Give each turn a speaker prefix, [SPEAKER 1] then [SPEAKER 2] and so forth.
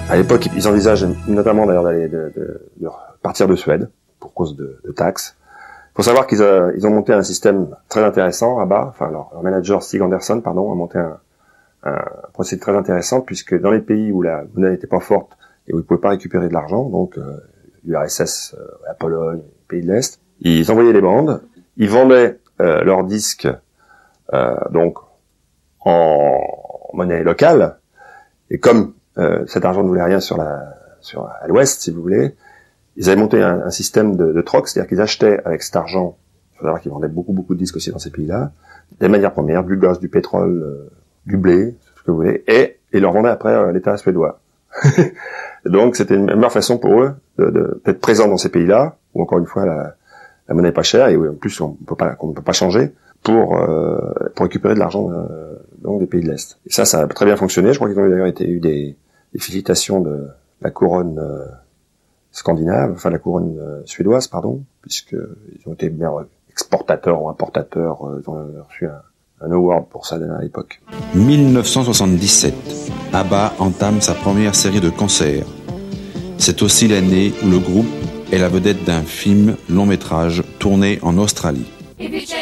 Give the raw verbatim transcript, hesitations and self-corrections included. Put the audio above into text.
[SPEAKER 1] À l'époque, ils envisagent notamment d'ailleurs d'aller de, de, de partir de Suède pour cause de, de taxes. Il faut savoir qu'ils a, ils ont monté un système très intéressant là-bas. Enfin, leur, leur manager Stig Anderson, pardon, a monté un, un procédé très intéressant puisque dans les pays où la monnaie n'était pas forte et où ils pouvaient pas récupérer de l'argent, donc euh, l'U R S S, euh, la Pologne, les pays de l'Est, ils envoyaient les bandes, ils vendaient euh, leurs disques euh, donc en monnaie locale, et comme euh, cet argent ne voulait rien sur la sur à l'Ouest, si vous voulez, ils avaient monté un, un système de, de troc, c'est-à-dire qu'ils achetaient avec cet argent, il faut savoir qu'ils vendaient beaucoup beaucoup de disques aussi dans ces pays-là, des matières premières, du gaz, du pétrole, euh, du blé, ce que vous voulez, et ils leur vendaient après euh, l'État suédois. Donc c'était une meilleure façon pour eux de, de, d'être présents dans ces pays-là, où encore une fois la, la monnaie est pas chère et où en plus on peut pas, qu'on ne peut pas changer pour euh, pour récupérer de l'argent euh, donc des pays de l'Est. Et ça, ça a très bien fonctionné. Je crois qu'ils ont d'ailleurs été eu des, des félicitations de la couronne euh, scandinave, enfin la couronne euh, suédoise, pardon, puisque ils ont été meilleurs exportateurs ou importateurs. Euh, ils ont reçu un, un award pour ça à l'époque.
[SPEAKER 2] dix-neuf cent soixante-dix-sept, ABBA entame sa première série de concerts. C'est aussi l'année où le groupe est la vedette d'un film long métrage tourné en Australie.